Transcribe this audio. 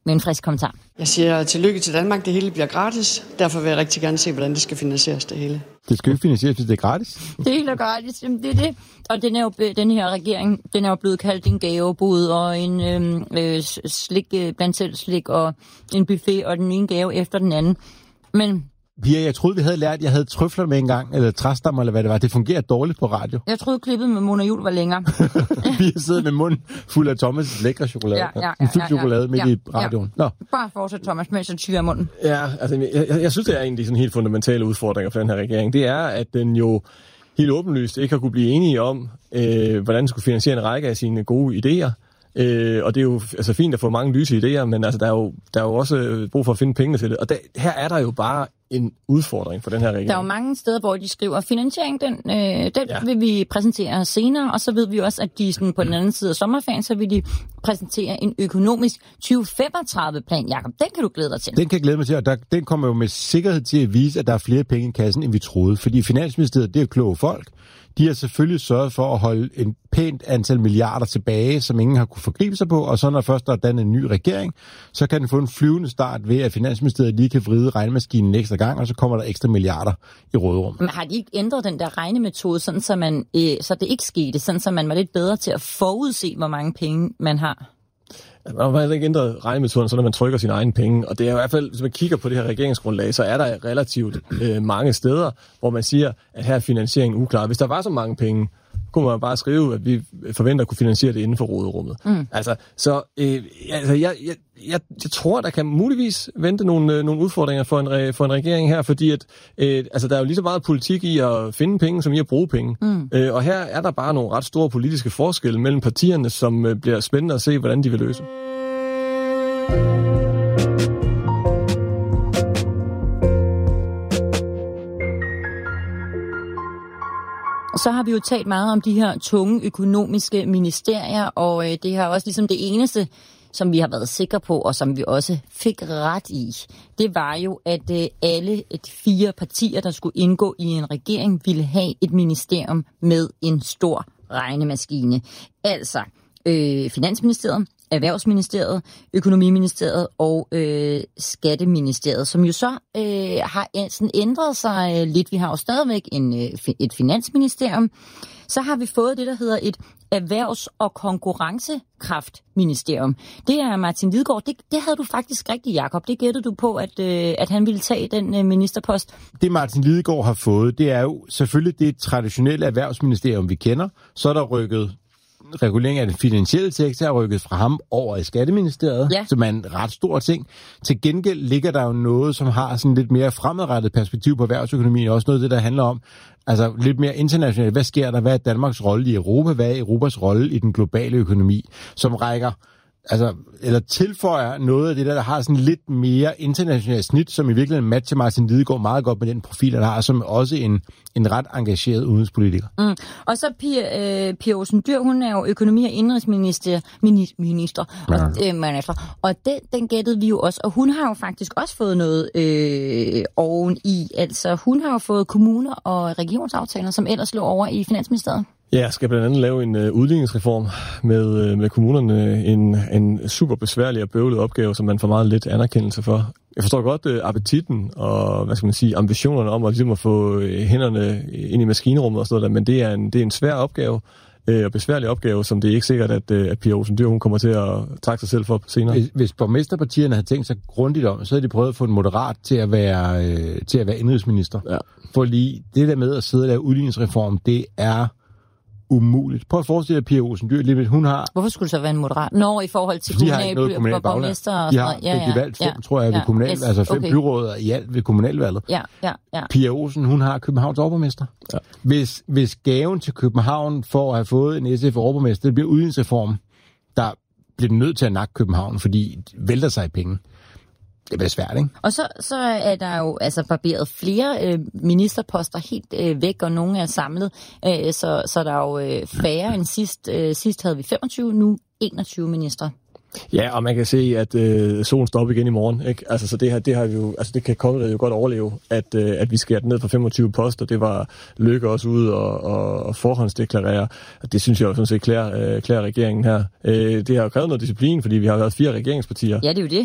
med en frisk kommentar. Jeg siger tillykke til Danmark, det hele bliver gratis. Derfor vil jeg rigtig gerne se, hvordan det skal finansieres, det hele. Det skal jo ikke finansieres, hvis det er gratis. Det hele er gratis, jamen det er det. Og den her regering, den er jo blevet kaldt en gavebud og en slik, blandt selv slik og en buffet og den ene gave efter den anden. Men Pia, jeg troede, vi havde lært, jeg havde trøfler med en gang, eller træstammer, eller hvad det var. Det fungerer dårligt på radio. Jeg troede, klippet med Mona Juhl var længere. Vi sidder med munden fuld af Thomas' lækre chokolade. En fyldt chokolade midt i radioen. Nå. Bare fortsæt, Thomas, mens jeg tyrer munden. Ja, altså, jeg synes, det er en af de sådan helt fundamentale udfordringer for den her regering. Det er, at den jo helt åbenlyst ikke har kunne blive enige om, hvordan den skulle finansiere en række af sine gode idéer. Og det er jo altså fint at få mange lyse idéer, men altså, der er jo også brug for at finde pengene til det. Og her er der jo bare en udfordring for den her regering. Der er jo mange steder, hvor de skriver, finansiering, den vil vi præsentere senere, og så ved vi også, at de sådan, på den anden side af sommerferien, så vil de præsentere en økonomisk 2035-plan. Jakob, den kan du glæde dig til. Den kan jeg glæde mig til, og den kommer jo med sikkerhed til at vise, at der er flere penge i kassen, end vi troede. Fordi Finansministeriet, det er jo kloge folk. De har selvfølgelig sørget for at holde en pænt antal milliarder tilbage, som ingen har kunne forgribe sig på, og så når først der er dannet en ny regering, så kan den få en flyvende start ved, at Finansministeriet lige kan vride regnemaskinen en ekstra gang, og så kommer der ekstra milliarder i råderum. Men har de ikke ændret den der regnemetode, sådan, så det ikke skete, sådan så man var lidt bedre til at forudse, hvor mange penge man har? Man har ikke ændret regnemetoden, så når man trykker sine egne penge. Og det er i hvert fald, hvis man kigger på det her regeringsgrundlag, så er der relativt mange steder, hvor man siger, at her er finansieringen uklar. Hvis der var så mange penge, kunne man bare skrive, at vi forventer at kunne finansiere det inden for råderummet. Jeg tror, der kan muligvis vente nogle udfordringer for en regering her, fordi at, der er jo lige så meget politik i at finde penge, som i at bruge penge. Og her er der bare nogle ret store politiske forskelle mellem partierne, som bliver spændende at se, hvordan de vil løse. Så har vi jo talt meget om de her tunge økonomiske ministerier, og det har også ligesom det eneste, som vi har været sikre på, og som vi også fik ret i, det var jo, at alle de 4 partier, der skulle indgå i en regering, ville have et ministerium med en stor regnemaskine. Altså Finansministeriet, Erhvervsministeriet, Økonomiministeriet og Skatteministeriet, som jo så har ændret sig lidt. Vi har jo stadigvæk et finansministerium. Så har vi fået det, der hedder et erhvervs- og konkurrencekraftministerium. Det er Martin Lidegaard. Det havde du faktisk rigtigt, Jakob. Det gættede du på, at han ville tage den ministerpost. Det Martin Lidegaard har fået, det er jo selvfølgelig det traditionelle erhvervsministerium, vi kender. Så er der rykket regulering af den finansielle sektor er rykket fra ham over i Skatteministeriet, som er en ret stor ting. Til gengæld ligger der jo noget, som har sådan lidt mere fremadrettet perspektiv på erhvervsøkonomien, også noget af det, der handler om altså lidt mere internationalt. Hvad sker der? Hvad er Danmarks rolle i Europa? Hvad er Europas rolle i den globale økonomi? Som rækker eller tilføjer noget af det, der har sådan lidt mere internationalt snit, som i virkeligheden matcher Martin Lidegaard meget godt med den profil, der har, som også en ret engageret udenrigspolitiker. Og så Pia Olsen Dyhr, hun er jo økonomi- og indrigsminister, og den gættede vi jo også, og hun har jo faktisk også fået noget oveni, altså hun har jo fået kommuner- og regionsaftaler, som ellers lå over i Finansministeriet. Ja, jeg skal blandt andet lave en udligningsreform med kommunerne, en super besværlig og bøvlet opgave, som man får meget lidt anerkendelse for. Jeg forstår godt appetitten og, ambitionerne om at få hænderne ind i maskinrummet og sådan noget der, men det er en svær opgave og besværlig opgave, som det er ikke sikkert, at Pia Olsen Dyhr, hun kommer til at trække sig selv for senere. Hvis borgmesterpartierne havde tænkt sig grundigt om, så havde de prøvet at få en moderat til at være indrigsminister. Ja. For lige det der med at sidde og lave udligningsreform, det er umuligt. Prøv at forestille dig, Pia Olsen Dyhr, lige hun har... Hvorfor skulle det så være en moderat? I forhold til kommunalborgmester og sådan noget. De valgt 5, tror jeg, ved kommunal, altså 5 byråder i alt ved kommunalvalget. Ja. Pia Olsen, hun har Københavns overborgmester. Ja. Hvis gaven til København for at have fået en SF overborgmester, det bliver udligningsreform, der bliver nødt til at nakke København, fordi de vælter sig i penge. Det bliver svært, ikke? Og så er der jo barberet flere ministerposter helt væk, og nogle er samlet. Så der er jo færre end sidst. Sidst havde vi 25, nu 21 ministre. Ja, og man kan se, at solen står op igen i morgen, ikke? Altså, så det har vi jo, det kan kongeriget jo godt overleve, at vi skærer den ned fra 25 poster. Det var Løkke også ud og forhåndsdeklarere. Det synes jeg jo sådan set klæder regeringen her. Det har jo krævet noget disciplin, fordi vi har været 4 regeringspartier. Ja, det er jo det.